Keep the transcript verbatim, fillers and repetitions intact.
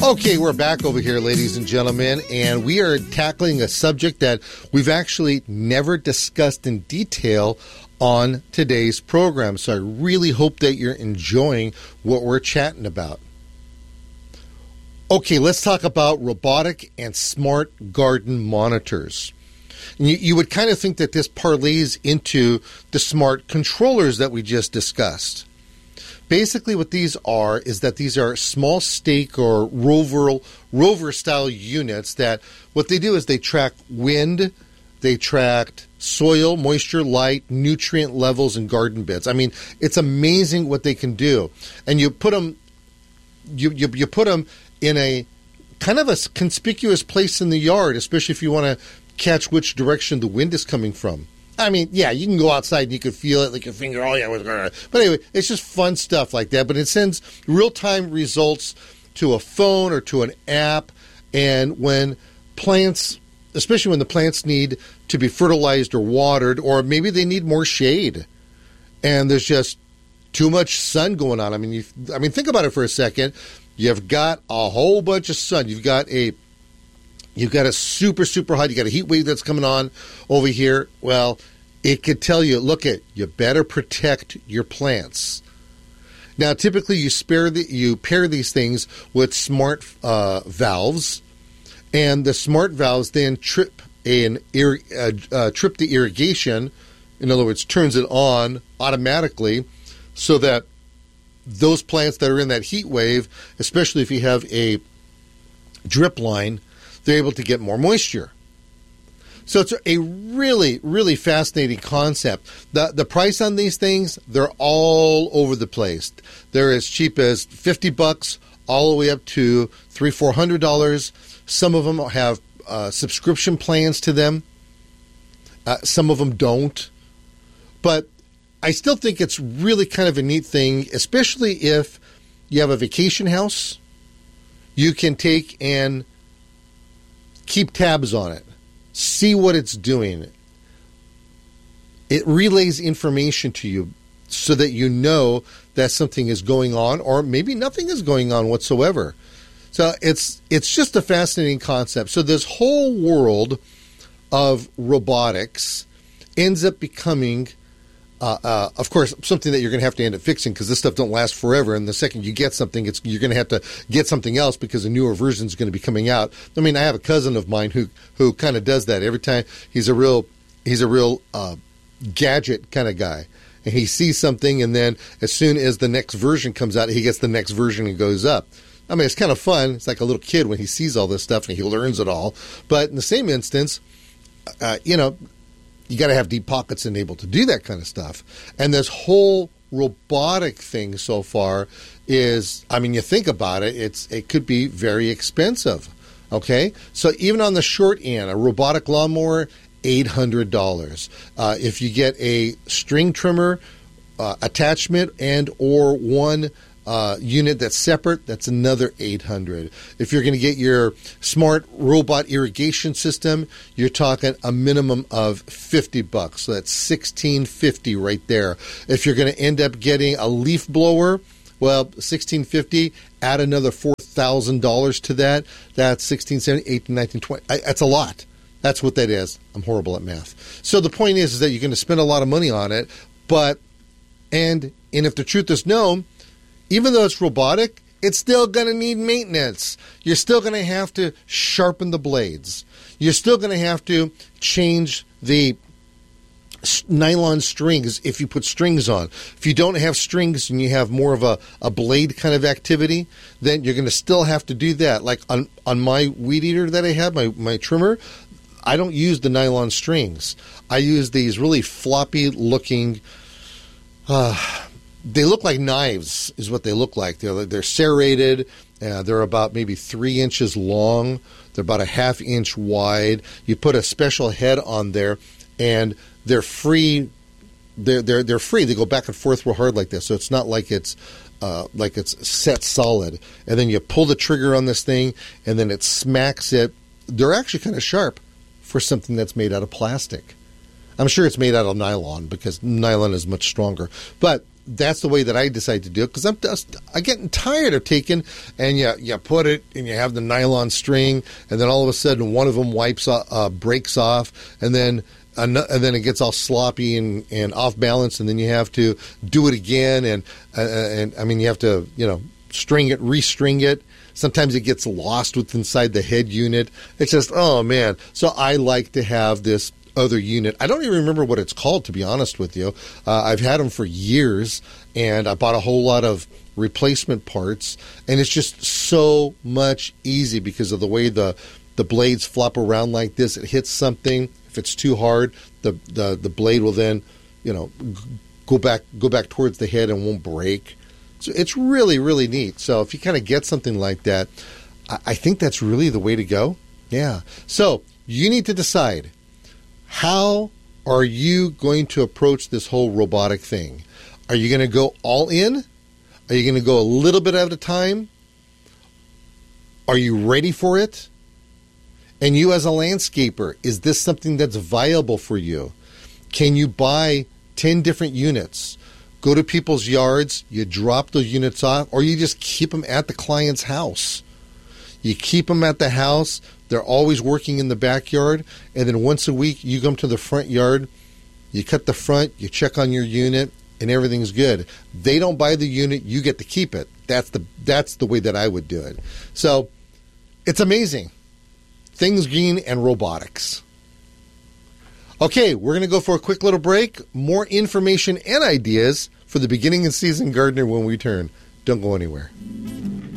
Okay, we're back over here, ladies and gentlemen, and we are tackling a subject that we've actually never discussed in detail on today's program. So I really hope that you're enjoying what we're chatting about. Okay, let's talk about robotic and smart garden monitors. And you, you would kind of think that this parlays into the smart controllers that we just discussed. Basically, what these are is that these are small stake or rover rover style units that what they do is they track wind, they track soil, moisture, light, nutrient levels in garden beds. I mean, it's amazing what they can do. And you put them you you, you put them in a kind of a conspicuous place in the yard, especially if you want to catch which direction the wind is coming from. I mean, yeah, you can go outside and you can feel it like your finger, oh yeah, but anyway, it's just fun stuff like that. But it sends real-time results to a phone or to an app, and when plants, especially when the plants need to be fertilized or watered, or maybe they need more shade, and there's just too much sun going on. I mean, you, I mean, think about it for a second. You've got a whole bunch of sun. You've got a You've got a super, super hot, you got a heat wave that's coming on over here. Well, it could tell you, look at, you better protect your plants. Now, typically you spare the, you pair these things with smart uh, valves, and the smart valves then trip an ir- uh, uh, trip the irrigation. In other words, turns it on automatically so that those plants that are in that heat wave, especially if you have a drip line, they're able to get more moisture. So it's a really, really fascinating concept. The the price on these things, they're all over the place. They're as cheap as fifty bucks all the way up to three, four hundred dollars. Some of them have uh, subscription plans to them. Uh, some of them don't. But I still think it's really kind of a neat thing, especially if you have a vacation house. You can take and keep tabs on it. See what it's doing. It relays information to you so that you know that something is going on, or maybe nothing is going on whatsoever. So it's it's just a fascinating concept. So this whole world of robotics ends up becoming Uh, uh, of course, something that you're going to have to end up fixing, because this stuff don't last forever. And the second you get something, it's you're going to have to get something else because a newer version is going to be coming out. I mean, I have a cousin of mine who who kind of does that every time. He's a real he's a real uh, gadget kind of guy, and he sees something, and then as soon as the next version comes out, he gets the next version and goes up. I mean, it's kind of fun. It's like a little kid when he sees all this stuff and he learns it all. But in the same instance, uh, you know. You got to have deep pockets and able to do that kind of stuff. And this whole robotic thing so far is, I mean, you think about it, it's it could be very expensive. Okay? So even on the short end, a robotic lawnmower, eight hundred dollars. Uh, if you get a string trimmer uh, attachment and or one Uh, unit that's separate, that's another eight hundred dollars. If you're going to get your smart robot irrigation system, you're talking a minimum of fifty bucks. So that's sixteen fifty right there. If you're going to end up getting a leaf blower, well, sixteen fifty, add another four thousand dollars to that. That's sixteen seventy, eighteen, nineteen, twenty. I, that's a lot. That's what that is. I'm horrible at math. So the point is, is that you're going to spend a lot of money on it, but, and, and if the truth is known, even though it's robotic, it's still going to need maintenance. You're still going to have to sharpen the blades. You're still going to have to change the nylon strings if you put strings on. If you don't have strings and you have more of a, a blade kind of activity, then you're going to still have to do that. Like on, on my weed eater that I have, my, my trimmer, I don't use the nylon strings. I use these really floppy looking... Uh, They look like knives, is what they look like. They're they're serrated. Uh, they're about maybe three inches long. They're about a half inch wide. You put a special head on there, and they're free. They're they're they're free. They go back and forth real hard like this. So it's not like it's uh, like it's set solid. And then you pull the trigger on this thing, and then it smacks it. They're actually kind of sharp for something that's made out of plastic. I'm sure it's made out of nylon because nylon is much stronger. But that's the way that I decide to do it because I'm just I'm getting tired of taking and you you put it and you have the nylon string and then all of a sudden one of them wipes uh, breaks off and then and then it gets all sloppy and, and off balance and then you have to do it again and uh, and I mean you have to you know string it, restring it. Sometimes it gets lost with inside the head unit. It's just oh man. So I like to have this other unit. I don't even remember what it's called, to be honest with you. Uh, I've had them for years, and I bought a whole lot of replacement parts, and it's just so much easy because of the way the the blades flop around like this. It hits something. If it's too hard, the the, the blade will then, you know, go back go back towards the head and won't break. So it's really, really neat. So if you kind of get something like that, I, I think that's really the way to go. Yeah. So you need to decide, how are you going to approach this whole robotic thing? Are you going to go all in? Are you going to go a little bit at a time? Are you ready for it? And you as a landscaper, is this something that's viable for you? Can you buy ten different units? Go to people's yards, you drop those units off, or you just keep them at the client's house. You keep them at the house. They're always working in the backyard. And then once a week, you come to the front yard, you cut the front, you check on your unit, and everything's good. They don't buy the unit. You get to keep it. That's the that's the way that I would do it. So it's amazing. Things green and robotics. Okay, we're going to go for a quick little break. More information and ideas for the beginning and season gardener when we return. Don't go anywhere.